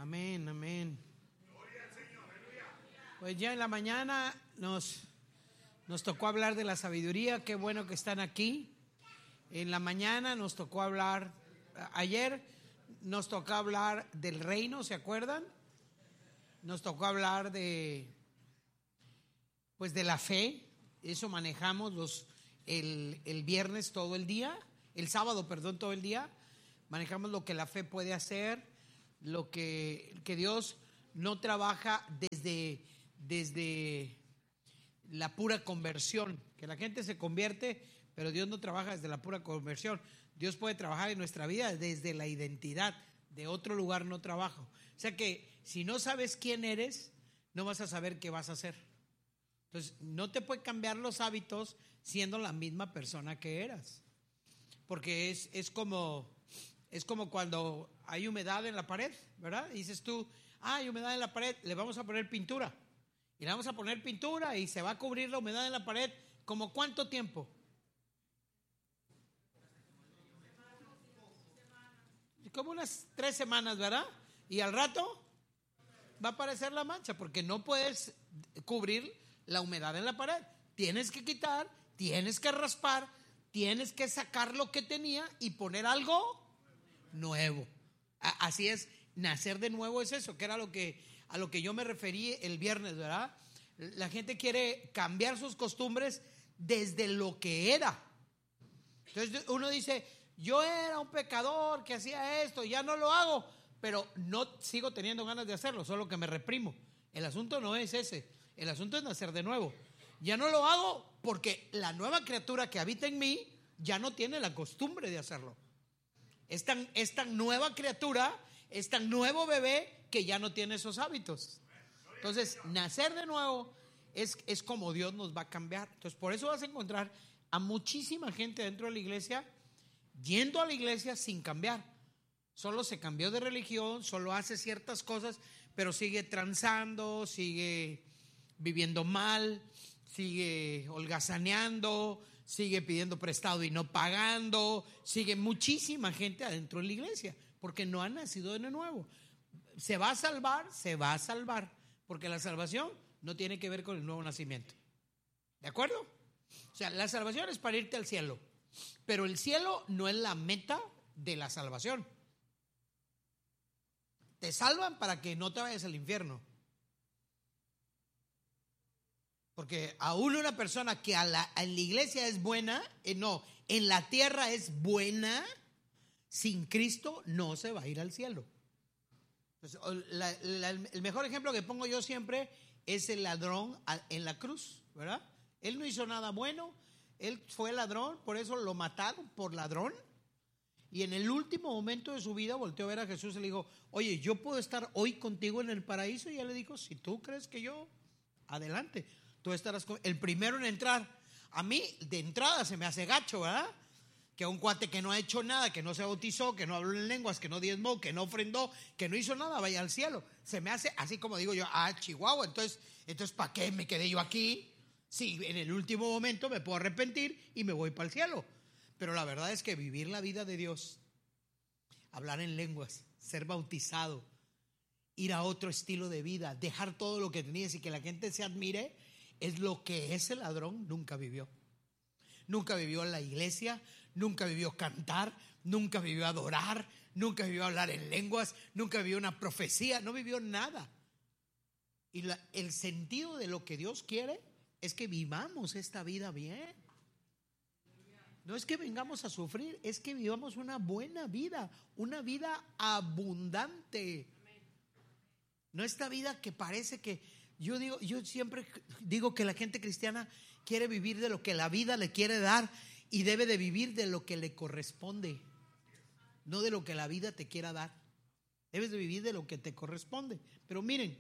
Amén, amén. Pues ya en la mañana nos tocó hablar de la sabiduría. Qué bueno que están aquí. En la mañana nos tocó hablar, ayer nos tocó hablar del reino, ¿se acuerdan? Nos tocó hablar de la fe. Eso manejamos el viernes todo el día, el sábado, perdón, todo el día. Manejamos lo que la fe puede hacer, lo que Dios no trabaja desde la pura conversión, que la gente se convierte, pero Dios no trabaja desde la pura conversión. Dios puede trabajar en nuestra vida desde la identidad, de otro lugar no trabajo. O sea que si no sabes quién eres, no vas a saber qué vas a hacer. Entonces no te puede cambiar los hábitos siendo la misma persona que eras, porque es como cuando hay humedad en la pared, ¿verdad? Y dices tú, hay humedad en la pared, le vamos a poner pintura. Y le vamos a poner pintura y se va a cubrir la humedad en la pared. ¿Como cuánto tiempo? Como unas 3 semanas, ¿verdad? Y al rato va a aparecer la mancha, porque no puedes cubrir la humedad en la pared. Tienes que quitar, tienes que raspar, tienes que sacar lo que tenía y poner algo nuevo. Así es, nacer de nuevo es eso, que era a lo que yo me referí el viernes, ¿verdad? La gente quiere cambiar sus costumbres desde lo que era. Entonces uno dice, yo era un pecador que hacía esto, ya no lo hago, pero no sigo teniendo ganas de hacerlo, solo que me reprimo. El asunto no es ese, el asunto es nacer de nuevo. Ya no lo hago porque la nueva criatura que habita en mí ya no tiene la costumbre de hacerlo. Es tan nueva criatura, es tan nuevo bebé que ya no tiene esos hábitos. Entonces, nacer de nuevo es como Dios nos va a cambiar. Entonces, por eso vas a encontrar a muchísima gente dentro de la iglesia yendo a la iglesia sin cambiar. Solo se cambió de religión, solo hace ciertas cosas, pero sigue transando, sigue viviendo mal, sigue holgazaneando, sigue pidiendo prestado y no pagando, sigue muchísima gente adentro de la iglesia, porque no ha nacido de nuevo. Se va a salvar, porque la salvación no tiene que ver con el nuevo nacimiento. ¿De acuerdo? O sea, la salvación es para irte al cielo, pero el cielo no es la meta de la salvación. Te salvan para que no te vayas al infierno. Porque aún una persona que en la iglesia es buena, en la tierra es buena, sin Cristo no se va a ir al cielo. Entonces, el mejor ejemplo que pongo yo siempre es el ladrón en la cruz, ¿verdad? Él no hizo nada bueno, él fue ladrón, por eso lo mataron por ladrón. Y en el último momento de su vida volteó a ver a Jesús y le dijo, oye, yo puedo estar hoy contigo en el paraíso. Y él le dijo, si tú crees que yo, adelante, tú estarás el primero en entrar. A mí de entrada se me hace gacho, ¿verdad? Que a un cuate que no ha hecho nada, que no se bautizó, que no habló en lenguas, que no diezmó, que no ofrendó, que no hizo nada, vaya al cielo. Se me hace así como digo yo, Chihuahua, entonces ¿para qué me quedé yo aquí? Sí, en el último momento me puedo arrepentir y me voy para el cielo. Pero la verdad es que vivir la vida de Dios, hablar en lenguas, ser bautizado, ir a otro estilo de vida, dejar todo lo que tenías y que la gente se admire, es lo que ese ladrón nunca vivió. Nunca vivió en la iglesia, nunca vivió cantar, nunca vivió adorar, nunca vivió hablar en lenguas, nunca vivió una profecía, no vivió nada. Y el sentido de lo que Dios quiere es que vivamos esta vida bien. No es que vengamos a sufrir, es que vivamos una buena vida, una vida abundante. No esta vida que parece que yo siempre digo que la gente cristiana quiere vivir de lo que la vida le quiere dar y debe de vivir de lo que le corresponde, no de lo que la vida te quiera dar. Debes de vivir de lo que te corresponde. Pero miren,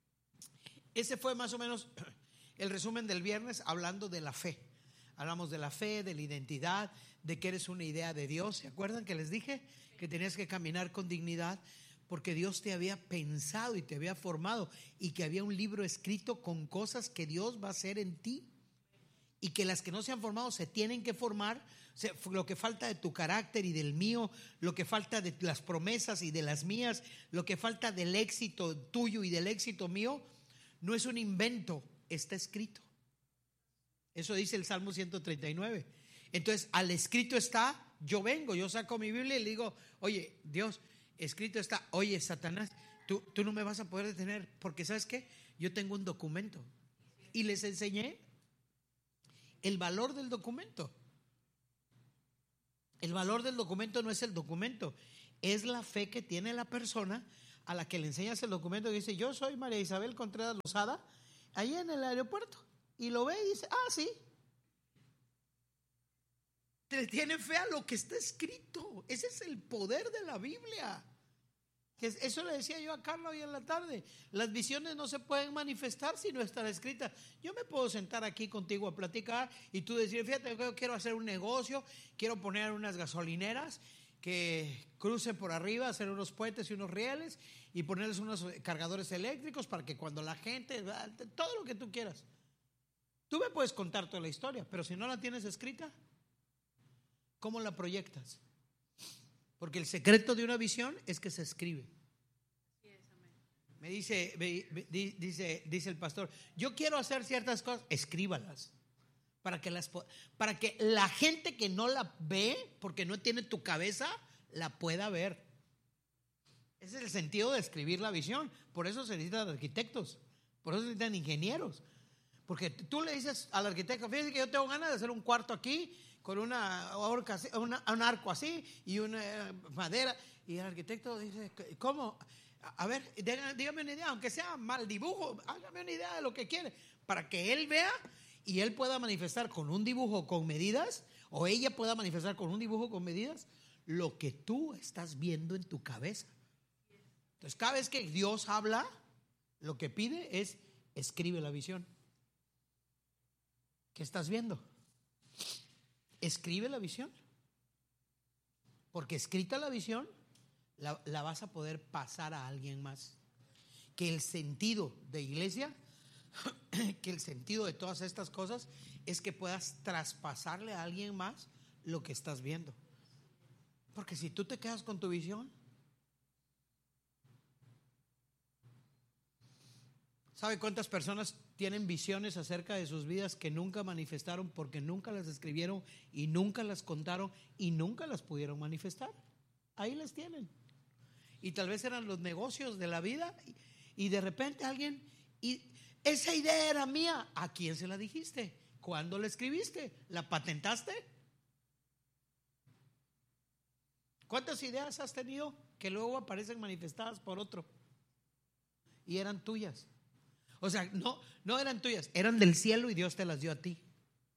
ese fue más o menos el resumen del viernes, hablando de la fe. Hablamos de la fe, de la identidad, de que eres una idea de Dios. ¿Se acuerdan que les dije que tenías que caminar con dignidad? Porque Dios te había pensado y te había formado, y que había un libro escrito con cosas que Dios va a hacer en ti y que las que no se han formado se tienen que formar. O sea, lo que falta de tu carácter y del mío, lo que falta de las promesas y de las mías, lo que falta del éxito tuyo y del éxito mío, no es un invento, está escrito. Eso dice el Salmo 139. Entonces, al escrito está, yo vengo, yo saco mi Biblia y le digo, oye, Dios, escrito está, oye, Satanás, tú no me vas a poder detener, porque ¿sabes qué? Yo tengo un documento. Y les enseñé el valor del documento. El valor del documento no es el documento, es la fe que tiene la persona a la que le enseñas el documento, que dice, yo soy María Isabel Contreras Lozada, ahí en el aeropuerto. Y lo ve y dice, sí. Te tiene fe a lo que está escrito. Ese es el poder de la Biblia. Eso le decía yo a Carla hoy en la tarde. Las visiones no se pueden manifestar si no están escritas. Yo me puedo sentar aquí contigo a platicar y tú decir, fíjate, yo quiero hacer un negocio, quiero poner unas gasolineras que crucen por arriba, hacer unos puentes y unos rieles y ponerles unos cargadores eléctricos para que cuando la gente, todo lo que tú quieras. Tú me puedes contar toda la historia, pero si no la tienes escrita, ¿cómo la proyectas? Porque el secreto de una visión es que se escribe. Me dice el pastor, yo quiero hacer ciertas cosas, escríbalas para que la gente que no la ve, porque no tiene tu cabeza, la pueda ver. Ese es el sentido de escribir la visión. Por eso se necesitan arquitectos, por eso se necesitan ingenieros. Porque tú le dices al arquitecto, fíjate que yo tengo ganas de hacer un cuarto aquí con un arco así y una madera, y el arquitecto dice, ¿cómo? A ver, dígame una idea, aunque sea mal dibujo, hágame una idea de lo que quiere, para que él vea y él pueda manifestar con un dibujo con medidas, o ella pueda manifestar con un dibujo con medidas lo que tú estás viendo en tu cabeza. Entonces, cada vez que Dios habla, lo que pide es, escribe la visión. ¿Qué estás viendo? Escribe la visión, porque escrita la visión la vas a poder pasar a alguien más. Que el sentido de iglesia, que el sentido de todas estas cosas es que puedas traspasarle a alguien más lo que estás viendo. Porque si tú te quedas con tu visión, ¿sabe cuántas personas tienen visiones acerca de sus vidas que nunca manifestaron porque nunca las escribieron y nunca las contaron y nunca las pudieron manifestar? Ahí las tienen. Y tal vez eran los negocios de la vida y de repente alguien, y esa idea era mía. ¿A quién se la dijiste? ¿Cuándo la escribiste? ¿La patentaste? ¿Cuántas ideas has tenido que luego aparecen manifestadas por otro y eran tuyas? O sea, no eran tuyas, eran del cielo y Dios te las dio a ti.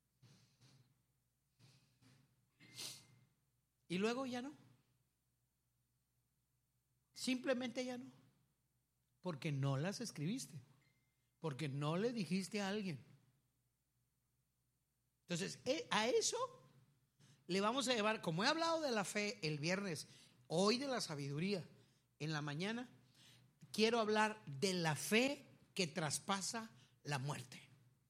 Y luego ya no. Simplemente ya no. Porque no las escribiste. Porque no le dijiste a alguien. Entonces, a eso le vamos a llevar, como he hablado de la fe el viernes, hoy de la sabiduría, en la mañana, quiero hablar de la fe que traspasa la muerte.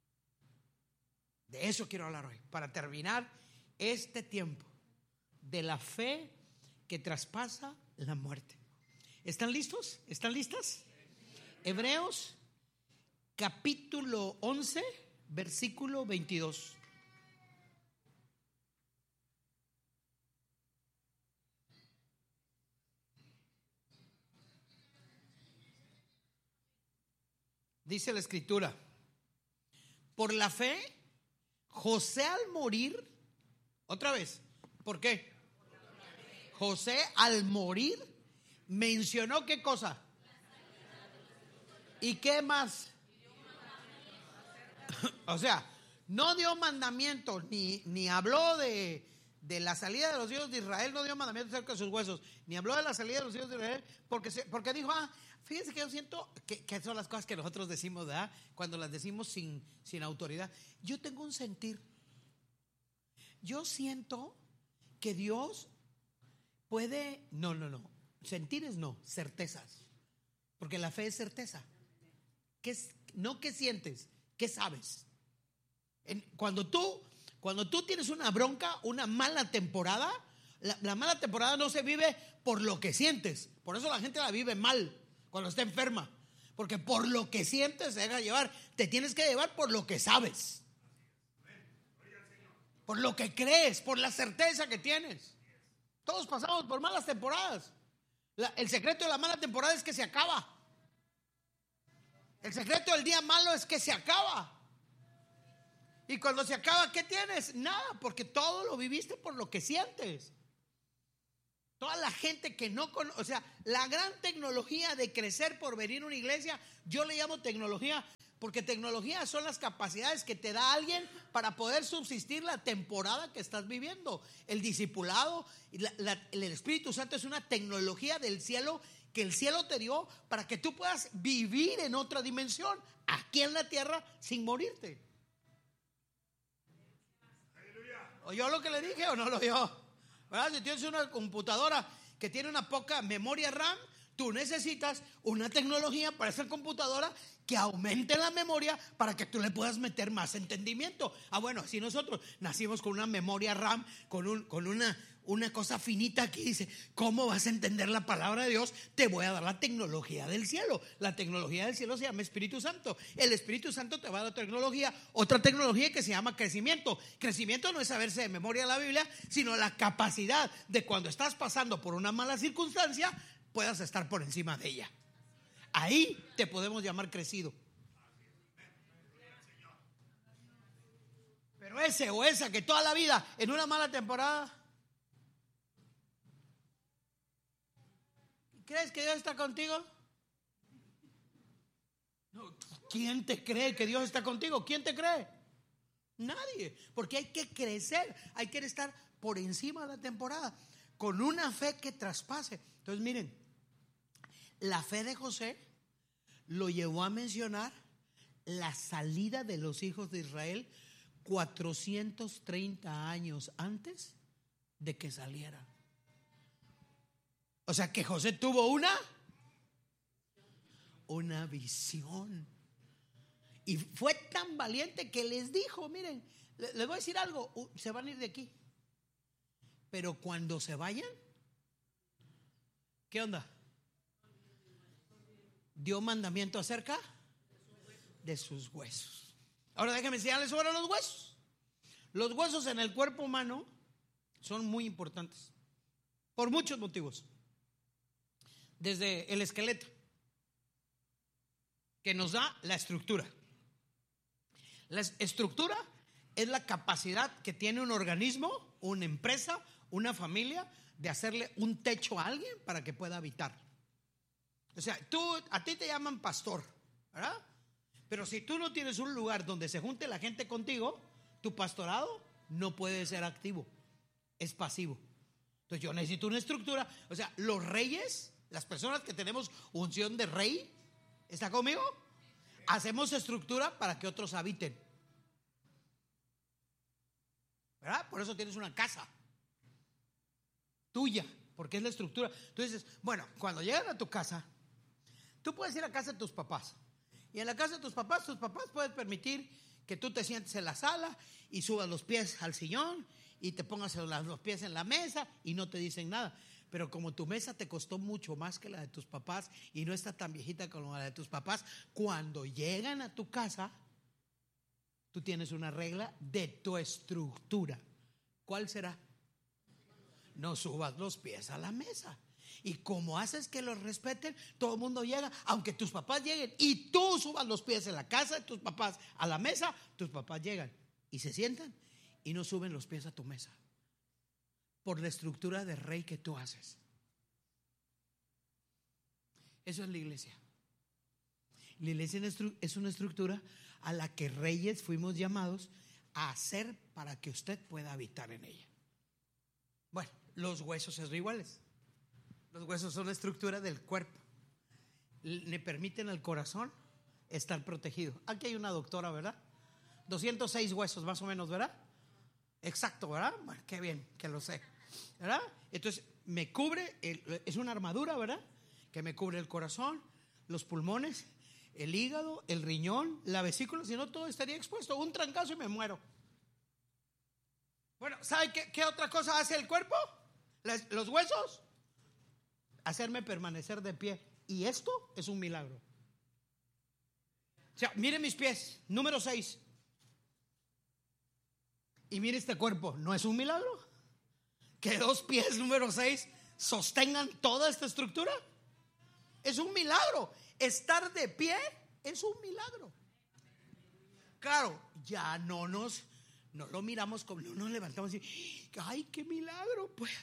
De eso quiero hablar hoy, para terminar este tiempo, de la fe que traspasa la muerte. ¿Están listos? ¿Están listas? Hebreos capítulo 11, versículo 22. Dice la escritura, por la fe, José al morir, otra vez, ¿por qué? José al morir mencionó ¿qué cosa? ¿Y qué más? O sea, no dio mandamiento, ni habló de la salida de los hijos de Israel, no dio mandamiento acerca de sus huesos, ni habló de la salida de los hijos de Israel, porque dijo, fíjense que yo siento que son las cosas que nosotros decimos, ¿verdad? Cuando las decimos sin autoridad. Yo tengo un sentir. Yo siento que Dios puede, no. Sentires no, certezas. Porque la fe es certeza. No qué sientes, qué sabes. Cuando tú tienes una bronca, una mala temporada, la mala temporada no se vive por lo que sientes. Por eso la gente la vive mal cuando está enferma. Porque por lo que sientes se deja llevar. Te tienes que llevar por lo que sabes, por lo que crees, por la certeza que tienes. Todos pasamos por malas temporadas. El secreto de la mala temporada es que se acaba. El secreto del día malo es que se acaba. Y cuando se acaba, ¿qué tienes? Nada, porque todo lo viviste por lo que sientes. Toda la gente que no conoce, o sea, la gran tecnología de crecer por venir a una iglesia, yo le llamo tecnología, porque tecnología son las capacidades que te da alguien para poder subsistir la temporada que estás viviendo. El discipulado, el Espíritu Santo es una tecnología del cielo que el cielo te dio para que tú puedas vivir en otra dimensión, aquí en la tierra, sin morirte. ¿Oyó lo que le dije o no lo oyó? ¿Verdad? Si tienes una computadora que tiene una poca memoria RAM, tú necesitas una tecnología para esa computadora que aumente la memoria para que tú le puedas meter más entendimiento. Bueno, así nosotros nacimos con una memoria RAM, con una cosa finita que dice, ¿cómo vas a entender la palabra de Dios? Te voy a dar la tecnología del cielo. La tecnología del cielo se llama Espíritu Santo. El Espíritu Santo te va a dar otra tecnología que se llama crecimiento. Crecimiento no es saberse de memoria la Biblia, sino la capacidad de cuando estás pasando por una mala circunstancia, puedas estar por encima de ella. Ahí te podemos llamar crecido. Pero ese o esa que toda la vida en una mala temporada, ¿crees que Dios está contigo? No. ¿Quién te cree que Dios está contigo? ¿Quién te cree? Nadie. Porque hay que crecer, hay que estar por encima de la temporada con una fe que traspase. Entonces miren, la fe de José lo llevó a mencionar la salida de los hijos de Israel 430 años antes de que salieran. O sea que José tuvo una visión. Y fue tan valiente que les dijo, miren, les voy a decir algo, se van a ir de aquí. Pero cuando se vayan, ¿qué onda? Dio mandamiento acerca de sus huesos. Ahora déjenme enseñarles sobre los huesos. Los huesos en el cuerpo humano son muy importantes por muchos motivos. Desde el esqueleto, que nos da la estructura. La estructura es la capacidad que tiene un organismo, una empresa, una familia, de hacerle un techo a alguien para que pueda habitar. O sea, a ti te llaman pastor, ¿verdad? Pero si tú no tienes un lugar donde se junte la gente contigo, tu pastorado no puede ser activo, es pasivo. Entonces yo necesito una estructura. O sea, los reyes, las personas que tenemos unción de rey, ¿está conmigo? Hacemos estructura para que otros habiten, ¿verdad? Por eso tienes una casa tuya, porque es la estructura. Entonces, bueno, cuando llegan a tu casa, tú puedes ir a casa de tus papás. Y en la casa de tus papás pueden permitir que tú te sientes en la sala y subas los pies al sillón y te pongas los pies en la mesa y no te dicen nada. Pero como tu mesa te costó mucho más que la de tus papás y no está tan viejita como la de tus papás, cuando llegan a tu casa, tú tienes una regla de tu estructura. ¿Cuál será? No subas los pies a la mesa. Y como haces que los respeten, todo el mundo llega, aunque tus papás lleguen y tú subas los pies en la casa de tus papás a la mesa, tus papás llegan y se sientan y no suben los pies a tu mesa, por la estructura de rey que tú haces. Eso es la iglesia. La iglesia es una estructura a la que reyes fuimos llamados a hacer para que usted pueda habitar en ella. Bueno, los huesos son iguales. Los huesos son la estructura del cuerpo. Le permiten al corazón estar protegido. Aquí hay una doctora, ¿verdad? 206 huesos más o menos, ¿verdad? Exacto, ¿verdad? Bueno, qué bien que lo sé, ¿verdad? Entonces me cubre, es una armadura, ¿verdad? Que me cubre el corazón, los pulmones, el hígado, el riñón, la vesícula, si no todo estaría expuesto. Un trancazo y me muero. Bueno, ¿sabe qué otra cosa hace el cuerpo? Los huesos. Hacerme permanecer de pie. Y esto es un milagro. O sea, mire mis pies, número 6. Y mire este cuerpo, ¿no es un milagro? Que 2 pies, número 6, sostengan toda esta estructura. Es un milagro. Estar de pie es un milagro. Claro, ya no lo miramos como, no nos levantamos y ay, qué milagro, pues.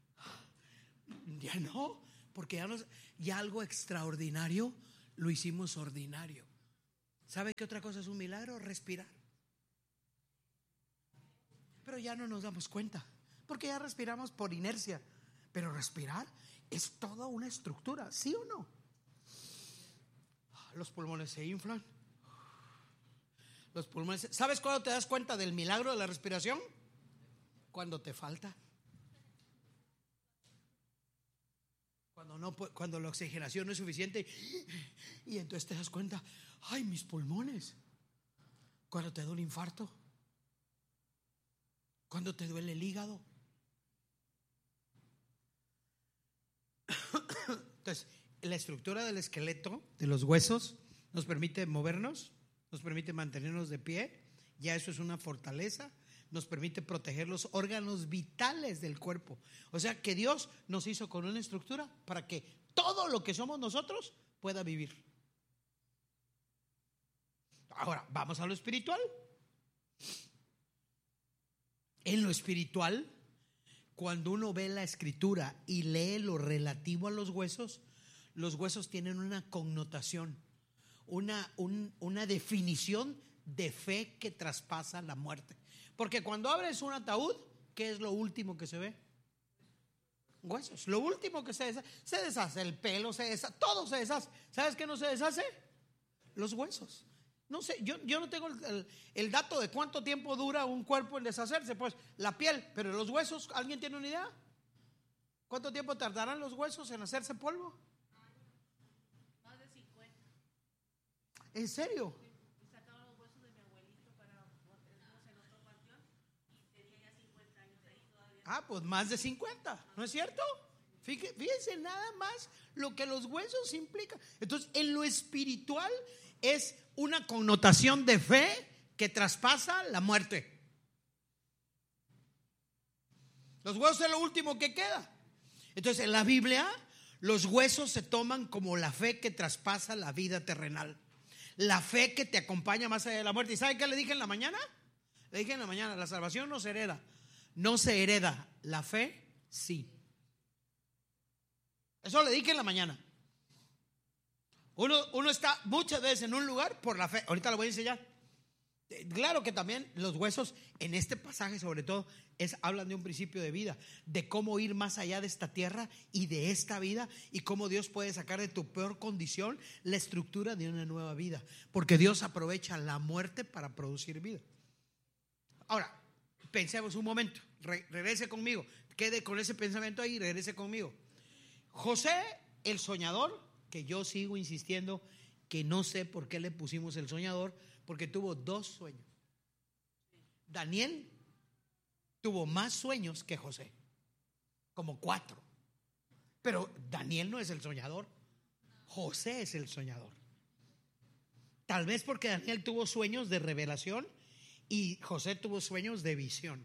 Ya no, porque ya algo extraordinario lo hicimos ordinario. ¿Sabe qué otra cosa es un milagro? Respirar. Pero ya no nos damos cuenta, porque ya respiramos por inercia. Pero respirar es toda una estructura, ¿sí o no? Los pulmones se inflan. Los pulmones. ¿Sabes cuándo te das cuenta del milagro de la respiración? Cuando te falta. Cuando la oxigenación no es suficiente y entonces te das cuenta, ay, mis pulmones. Cuando te da un infarto, cuando te duele el hígado. Entonces, la estructura del esqueleto, de los huesos, nos permite movernos, nos permite mantenernos de pie. Ya eso es una fortaleza. Nos permite proteger los órganos vitales del cuerpo. O sea que Dios nos hizo con una estructura para que todo lo que somos nosotros pueda vivir. Ahora, vamos a lo espiritual. En lo espiritual, cuando uno ve la escritura y lee lo relativo a los huesos tienen una connotación, una definición de fe que traspasa la muerte. Porque cuando abres un ataúd, ¿qué es lo último que se ve? Huesos. Lo último que se deshace el pelo, todo se deshace. ¿Sabes qué no se deshace? Los huesos. No sé, yo no tengo el dato de cuánto tiempo dura un cuerpo en deshacerse, pues la piel, pero los huesos, ¿alguien tiene una idea? ¿Cuánto tiempo tardarán los huesos en hacerse polvo? Más de 50. ¿En serio? Sacaron los huesos de mi abuelito para ponerlos en otro panteón y tenía ya 50 años ahí todavía. Ah, pues más de 50, ¿no es cierto? Fíjense nada más lo que los huesos implican. Entonces, en lo espiritual es una connotación de fe que traspasa la muerte. Los huesos es lo último que queda. Entonces, en la Biblia, los huesos se toman como la fe que traspasa la vida terrenal. La fe que te acompaña más allá de la muerte. ¿Y sabe qué le dije en la mañana? Le dije en la mañana, la salvación no se hereda. No se hereda, la fe sí. Eso le dije en la mañana. Uno está muchas veces en un lugar por la fe. Ahorita lo voy a enseñar. Claro que también los huesos en este pasaje sobre todo hablan de un principio de vida, de cómo ir más allá de esta tierra y de esta vida, y cómo Dios puede sacar de tu peor condición la estructura de una nueva vida, porque Dios aprovecha la muerte para producir vida. Ahora, pensemos un momento, regrese conmigo, quede con ese pensamiento ahí, regrese conmigo. José, el soñador, que yo sigo insistiendo que no sé por qué le pusimos el soñador, porque tuvo 2 sueños. Daniel tuvo más sueños que José, como 4. Pero Daniel no es el soñador, José es el soñador. Tal vez porque Daniel tuvo sueños de revelación y José tuvo sueños de visión.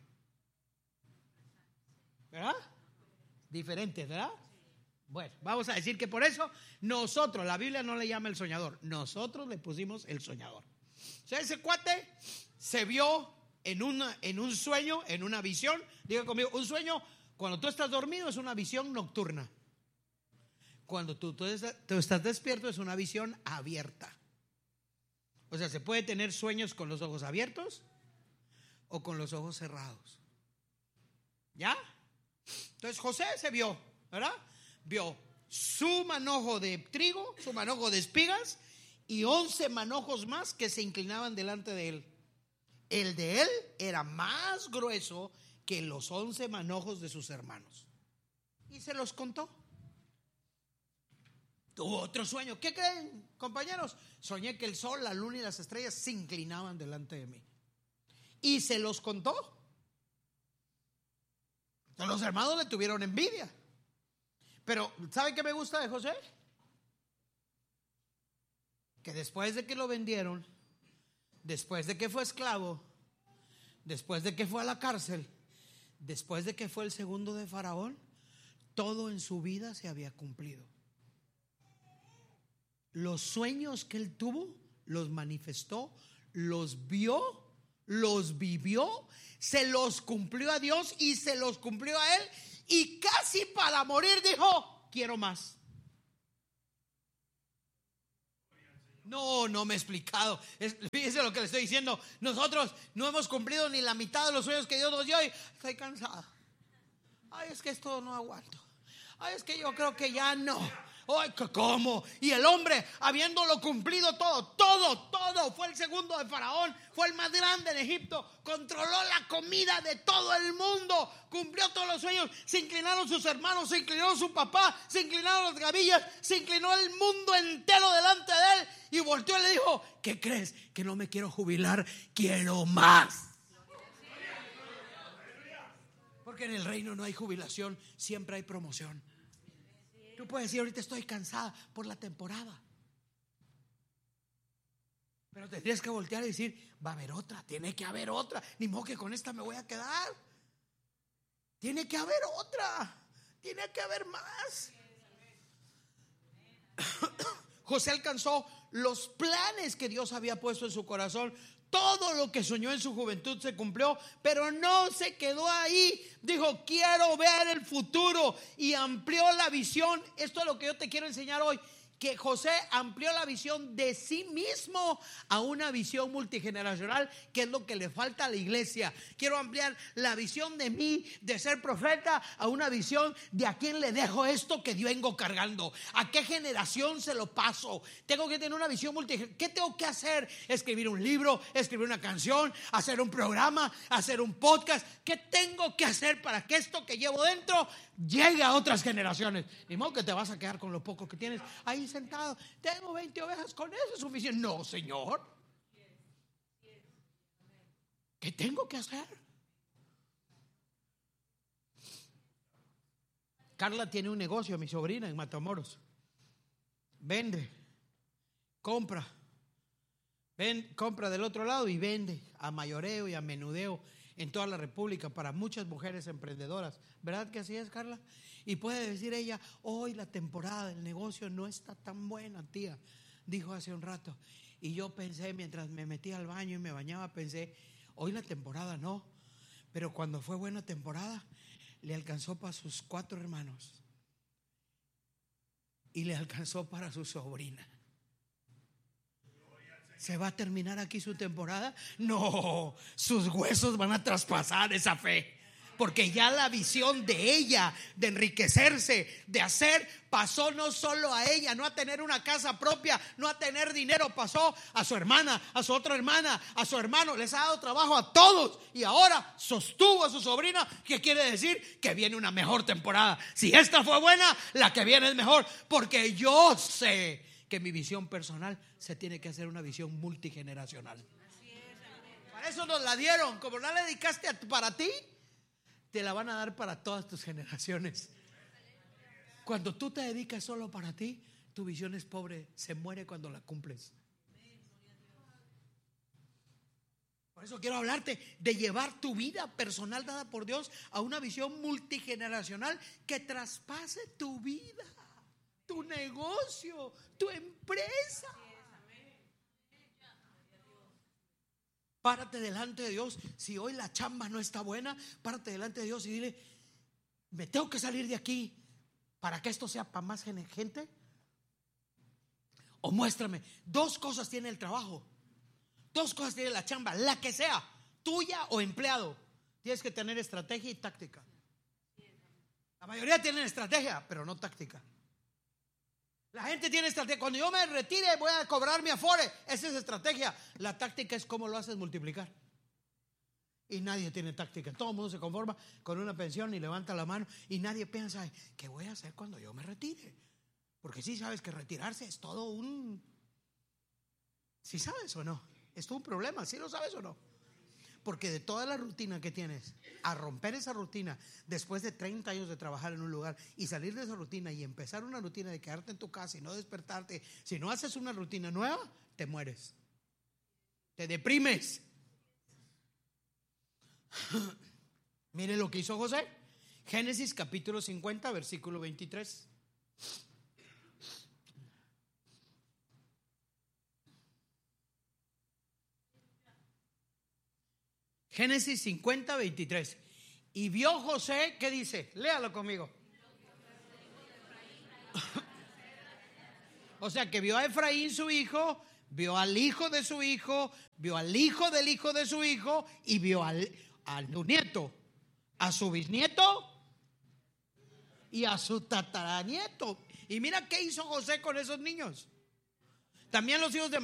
¿Verdad? Diferentes, ¿verdad? Bueno, vamos a decir que por eso nosotros, la Biblia no le llama el soñador, nosotros le pusimos el soñador. O sea, ese cuate se vio en un sueño, en una visión. Diga conmigo, un sueño cuando tú estás dormido es una visión nocturna. Cuando tú estás despierto es una visión abierta. O sea, se puede tener sueños con los ojos abiertos o con los ojos cerrados. ¿Ya? Entonces José se vio, ¿verdad? Vio su manojo de trigo, su manojo de espigas y 11 manojos más que se inclinaban delante de él. El de él era más grueso que los 11 manojos de sus hermanos. Y se los contó. Tuvo otro sueño. ¿Qué creen, compañeros? Soñé que el sol, la luna y las estrellas se inclinaban delante de mí. Y se los contó. Los hermanos le tuvieron envidia. Pero ¿sabe qué me gusta de José? Que después de que lo vendieron, después de que fue esclavo, después de que fue a la cárcel, después de que fue el segundo de Faraón, todo en su vida se había cumplido. Los sueños que él tuvo, los manifestó, los vio, los vivió, se los cumplió a Dios y se los cumplió a él. Y casi para morir dijo: quiero más. No me he explicado. Fíjese lo que le estoy diciendo. Nosotros no hemos cumplido ni la mitad de los sueños que Dios nos dio y estoy cansada. Ay, es que esto no aguanto. Ay, es que yo creo que ya no. Ay, ¿cómo? Y el hombre, habiéndolo cumplido todo, fue el segundo de Faraón, fue el más grande en Egipto, controló la comida de todo el mundo, cumplió todos los sueños. Se inclinaron sus hermanos, se inclinó su papá, se inclinaron las gavillas, se inclinó el mundo entero delante de él y volteó y le dijo: ¿qué crees? Que no me quiero jubilar, quiero más. Porque en el reino no hay jubilación, siempre hay promoción. Tú puedes decir: ahorita estoy cansada por la temporada, pero tendrías que voltear y decir: va a haber otra, tiene que haber otra. Ni modo que con esta me voy a quedar. Tiene que haber otra, tiene que haber más. José alcanzó los planes que Dios había puesto en su corazón. Todo lo que soñó en su juventud se cumplió, pero no se quedó ahí. Dijo: quiero ver el futuro, y amplió la visión. Esto es lo que yo te quiero enseñar hoy, que José amplió la visión de sí mismo a una visión multigeneracional, que es lo que le falta a la iglesia. Quiero ampliar la visión de mí, de ser profeta, a una visión de a quién le dejo esto que yo vengo cargando, a qué generación se lo paso. Tengo que tener una visión multigeneracional. ¿Qué tengo que hacer? Escribir un libro, escribir una canción, hacer un programa, hacer un podcast. ¿Qué tengo que hacer para que esto que llevo dentro llegue a otras generaciones? Ni modo que te vas a quedar con lo poco que tienes ahí sentado. Tengo 20 ovejas, con eso es suficiente. No, Señor. ¿Qué tengo que hacer? Carla tiene un negocio, mi sobrina, en Matamoros. Vende, compra del otro lado y vende a mayoreo y a menudeo en toda la República para muchas mujeres emprendedoras. ¿Verdad que así es, Carla? Y puede decir ella: hoy la temporada del negocio no está tan buena, tía, dijo hace un rato. Y yo pensé, mientras me metía al baño y me bañaba, pensé: hoy la temporada no, pero cuando fue buena temporada le alcanzó para sus 4 hermanos y le alcanzó para su sobrina. ¿Se va a terminar aquí su temporada? No, sus huesos van a traspasar esa fe, porque ya la visión de ella de enriquecerse, de hacer, pasó no solo a ella, no a tener una casa propia, no a tener dinero, pasó a su hermana, a su otra hermana, a su hermano. Les ha dado trabajo a todos y ahora sostuvo a su sobrina, que quiere decir que viene una mejor temporada. Si esta fue buena, la que viene es mejor, porque yo sé que mi visión personal se tiene que hacer una visión multigeneracional. Para eso nos la dieron. Como no la dedicaste para ti, te la van a dar para todas tus generaciones. Cuando tú te dedicas solo para ti, tu visión es pobre, se muere cuando la cumples. Por eso quiero hablarte de llevar tu vida personal dada por Dios a una visión multigeneracional que traspase tu vida, tu negocio, tu empresa. Párate delante de Dios. Si hoy la chamba no está buena, párate delante de Dios y dile: me tengo que salir de aquí para que esto sea para más gente. O muéstrame. 2 cosas tiene el trabajo, 2 cosas tiene la chamba, la que sea, tuya o empleado. Tienes que tener estrategia y táctica. La mayoría tienen estrategia, pero no táctica. La gente tiene estrategia. Cuando yo me retire voy a cobrar mi afore. Esa es estrategia. La táctica es cómo lo haces multiplicar. Y nadie tiene táctica. Todo el mundo se conforma con una pensión y levanta la mano. Y nadie piensa: ¿qué voy a hacer cuando yo me retire? Porque sí sabes que retirarse es todo un... ¿Sí sabes o no? Es todo un problema, ¿sí lo sabes o no? Porque de toda la rutina que tienes, a romper esa rutina después de 30 años de trabajar en un lugar y salir de esa rutina y empezar una rutina de quedarte en tu casa y no despertarte, si no haces una rutina nueva, te mueres, te deprimes. Mire lo que hizo José. Génesis capítulo 50 versículo 23. Génesis 50, 23. Y vio José, ¿qué dice? Léalo conmigo. O sea que vio a Efraín su hijo, vio al hijo de su hijo, vio al hijo del hijo de su hijo y vio a su nieto, a su bisnieto y a su tataranieto. Y mira qué hizo José con esos niños. También los hijos de